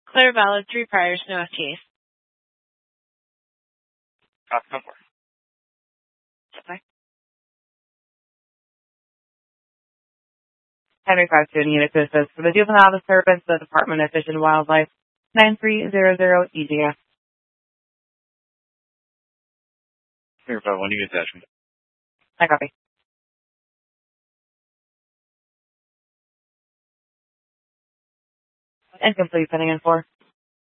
Clear valid 3 priors, no FTAs. Copy, 10-4. Okay. Henry 5 student unit says for the juvenile disturbance, the Department of Fish and Wildlife, 9300 EGF. Henry 5-1, you get attachment. I copy. Incomplete, pending in 4.